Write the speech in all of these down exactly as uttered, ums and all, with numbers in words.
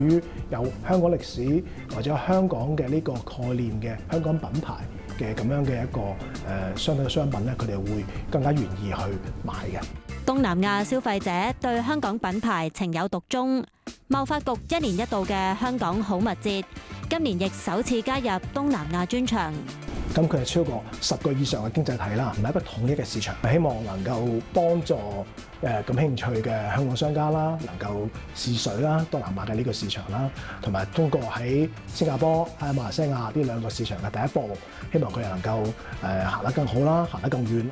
於有香港歷史或者香港嘅呢個概念嘅香港品牌嘅咁樣嘅一個誒相對嘅商品咧，佢哋會更加願意去買嘅。 東南亞消費者對香港品牌情有獨鍾，貿發局一年一度嘅香港好物節，今年亦首次加入東南亞專場。 咁佢係超過十個以上嘅經濟體啦，唔係一個統一嘅市場，希望能夠幫助誒咁興趣嘅香港商家啦，能夠試水啦，東南亞嘅呢個市場啦，同埋通過喺新加坡、喺馬來西亞呢兩個市場嘅第一步，希望佢哋能夠誒行得更好啦，行得更遠。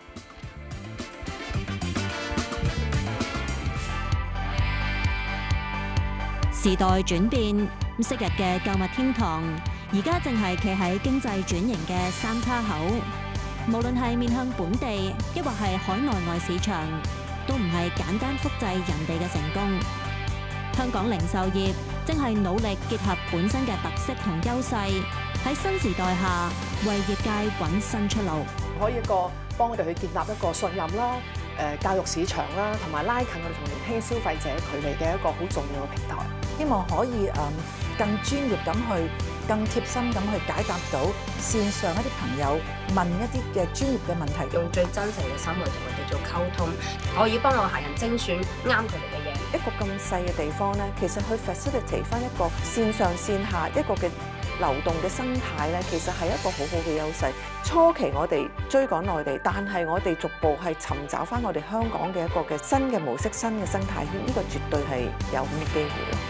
時代轉變，昔日嘅購物天堂，而家正係企喺經濟轉型嘅三叉口。無論係面向本地，抑或係海內外市場，都唔係簡單複製人哋嘅成功。香港零售業正係努力結合本身嘅特色同優勢，喺新時代下為業界揾新出路。 可以一個幫我哋去建立一個信任啦，誒教育市場啦，同埋拉近我哋同年輕消費者距離嘅一個好重要嘅平台。 希望可以誒更專業咁去、更貼心咁去解答到線上一啲朋友問一啲嘅專業嘅問題， 用最真誠嘅心去同佢哋做溝通，可以幫我客人精選啱佢哋嘅嘢。 一個咁細嘅地方咧，其實去 facilitate 翻一個線上線下一個嘅流動嘅生態咧，其實係一個好好嘅優勢。初期我哋追趕內地，但係我哋逐步係尋找翻我哋香港嘅一個嘅新嘅模式、新嘅生態圈，呢個絕對係有咁嘅機會咯。